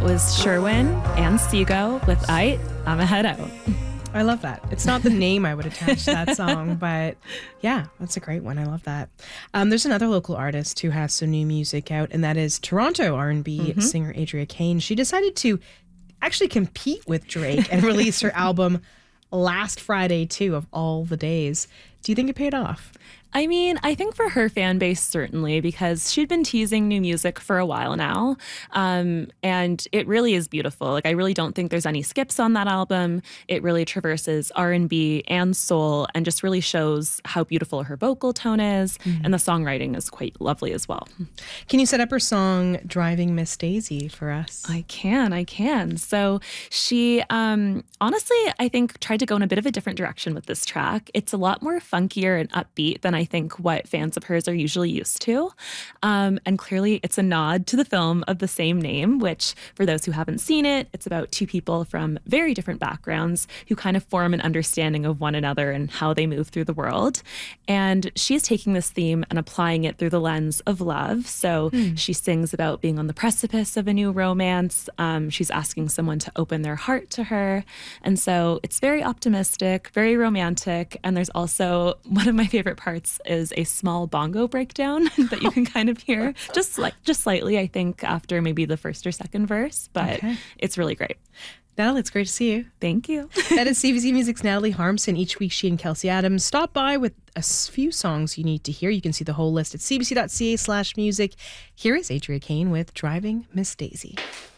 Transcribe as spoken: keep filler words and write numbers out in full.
was Sherwin and Seago with I, I'ma Head Out. I love that. It's not the name I would attach to that song, but yeah, that's a great one. I love that. Um, there's another local artist who has some new music out, and that is Toronto R and B mm-hmm. singer Adria Kane. She decided to actually compete with Drake and release her album last Friday, too, of all the days. Do you think it paid off? I mean, I think for her fan base, certainly, because she'd been teasing new music for a while now. Um, and it really is beautiful. Like, I really don't think there's any skips on that album. It really traverses R and B and soul and just really shows how beautiful her vocal tone is. Mm-hmm. And the songwriting is quite lovely as well. Can you set up her song Driving Miss Daisy for us? I can, I can. So she, um, honestly, I think tried to go in a bit of a different direction with this track. It's a lot more funkier and upbeat than I I think what fans of hers are usually used to. Um, and clearly it's a nod to the film of the same name, which for those who haven't seen it, it's about two people from very different backgrounds who kind of form an understanding of one another and how they move through the world. And she's taking this theme and applying it through the lens of love. So hmm. she sings about being on the precipice of a new romance. Um, she's asking someone to open their heart to her. And so it's very optimistic, very romantic. And there's also one of my favorite parts is a small bongo breakdown that you can kind of hear just like just slightly, I think, after maybe the first or second verse, but okay. It's really great. Natalie, it's great to see you. Thank you. That is C B C Music's Natalie Harmson. Each week, she and Kelsey Adams stop by with a few songs you need to hear. You can see the whole list at cbc.ca slash music. Here is Adria Kane with Driving Miss Daisy.